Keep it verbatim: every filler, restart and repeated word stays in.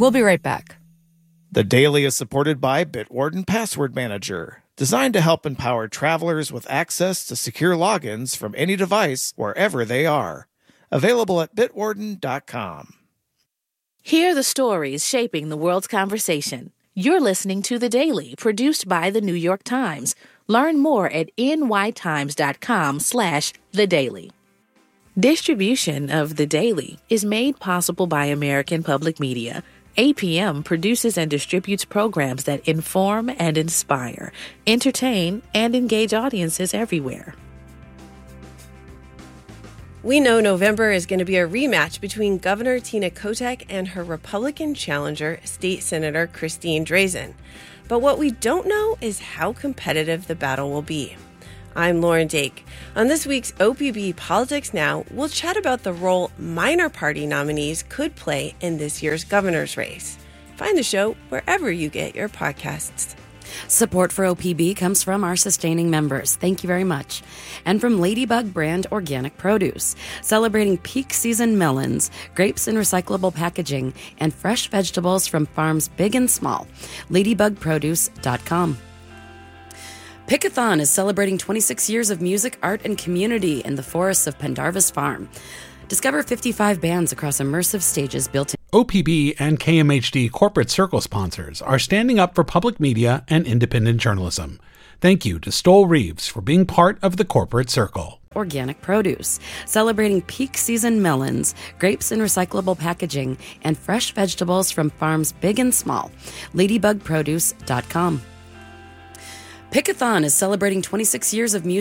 We'll be right back. The Daily is supported by Bitwarden Password Manager, designed to help empower travelers with access to secure logins from any device wherever they are. Available at bitwarden dot com. Hear the stories shaping the world's conversation. You're listening to The Daily, produced by The New York Times. Learn more at nytimes.com slash The Daily. Distribution of The Daily is made possible by American Public Media. A P M produces and distributes programs that inform and inspire, entertain, and engage audiences everywhere. We know November is going to be a rematch between Governor Tina Kotek and her Republican challenger, State Senator Christine Drazan. But what we don't know is how competitive the battle will be. I'm Lauren Dake. On this week's O P B Politics Now, we'll chat about the role minor party nominees could play in this year's governor's race. Find the show wherever you get your podcasts. Support for O P B comes from our sustaining members. Thank you very much. And from Ladybug Brand Organic Produce, celebrating peak season melons, grapes in recyclable packaging, and fresh vegetables from farms big and small. ladybug produce dot com. Pickathon is celebrating twenty-six years of music, art, and community in the forests of Pendarvis Farm. Discover fifty-five bands across immersive stages built in. O P B and K M H D Corporate Circle sponsors are standing up for public media and independent journalism. Thank you to Stoll Reeves for being part of the Corporate Circle. Organic Produce, celebrating peak season melons, grapes in recyclable packaging, and fresh vegetables from farms big and small. ladybug produce dot com. Pickathon is celebrating twenty-six years of music.